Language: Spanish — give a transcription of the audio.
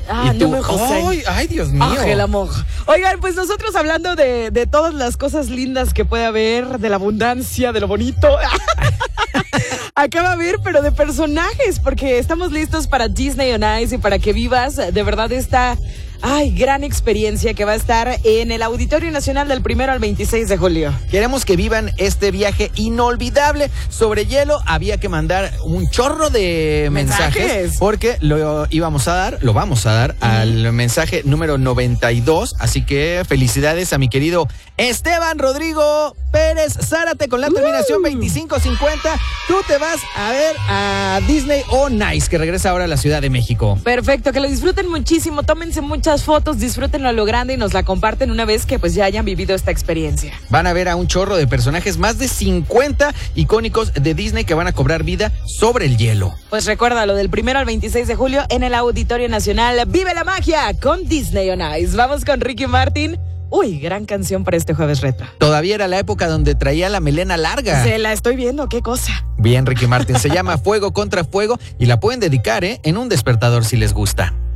Ah, y tú, no me José. ay, Dios mío. El amor. Oigan, pues nosotros hablando de todas las cosas lindas que puede haber, de la abundancia, de lo bonito. Acá va a haber, pero de personajes, porque estamos listos para Disney on Ice y para que vivas de verdad esta gran experiencia que va a estar en el Auditorio Nacional del 1 al 26 de julio. Queremos que vivan este viaje inolvidable sobre hielo. Había que mandar un chorro de mensajes porque lo vamos a dar al mensaje número 92. Así que felicidades a mi querido Esteban Rodrigo Pérez Zárate con la terminación 2550. Tú te vas a ver a Disney on Ice, que regresa ahora a la Ciudad de México. Perfecto, que lo disfruten muchísimo, tómense muchas fotos, disfrútenlo a lo grande y nos la comparten una vez que pues ya hayan vivido esta experiencia. Van a ver a un chorro de personajes, más de 50 icónicos de Disney que van a cobrar vida sobre el hielo. Pues recuérdalo, del 1 al 26 de julio en el Auditorio Nacional. ¡Vive la magia con Disney on Ice! Vamos con Ricky Martin. Uy, gran canción para este jueves retro. Todavía era la época donde traía la melena larga. Se la estoy viendo, qué cosa. Bien, Ricky Martin, se llama Fuego contra Fuego y la pueden dedicar, en un despertador si les gusta.